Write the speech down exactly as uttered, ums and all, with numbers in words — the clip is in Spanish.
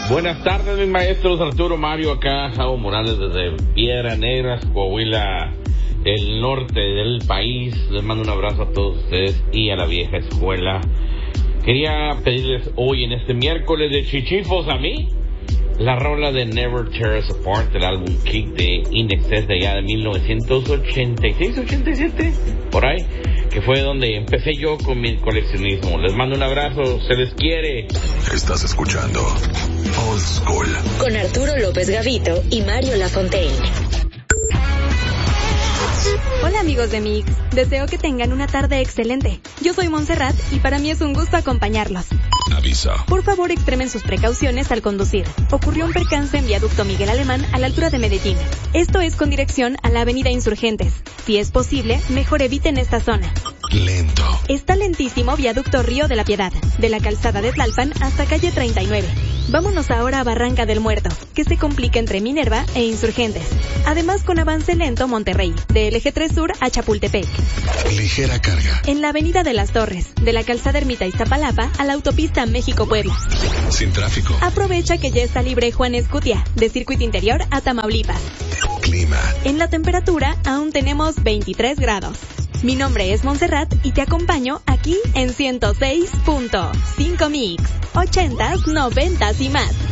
Buenas tardes, mis maestros. Arturo Mario acá, Javo Morales desde Piedra Negra, Coahuila, el norte del país. Les mando un abrazo a todos ustedes y a la vieja escuela. Quería pedirles hoy en este miércoles de Chichifos a mí la rola de Never Tear Us Apart del álbum Kick de In Excess de allá de mil novecientos ochenta y seis, ochenta y siete, por ahí, que fue donde empecé yo con mi coleccionismo. Les mando un abrazo, se les quiere. Estás escuchando Old School con Arturo López Gavito y Mario Lafontaine. Hola amigos de Mix, deseo que tengan una tarde excelente. Yo soy Montserrat y para mí es un gusto acompañarlos. Aviso. Por favor, extremen sus precauciones al conducir. Ocurrió un percance en Viaducto Miguel Alemán a la altura de Medellín. Esto es con dirección a la avenida Insurgentes. Si es posible, mejor eviten esta zona. Lento. Está lentísimo Viaducto Río de la Piedad, de la calzada de Tlalpan hasta calle treinta y nueve. Vámonos ahora a Barranca del Muerto, que se complica entre Minerva e Insurgentes. Además, con avance lento Monterrey, del eje tres sur a Chapultepec. Ligera carga. En la avenida de las Torres, de la calzada Ermita Iztapalapa a la autopista México-Puebla. Sin tráfico. Aprovecha que ya está libre Juan Escutia, de Circuito Interior a Tamaulipas. Clima. En la temperatura aún tenemos veintitrés grados. Mi nombre es Montserrat y te acompaño aquí en ciento seis punto cinco Mix, ochentas, noventas y más.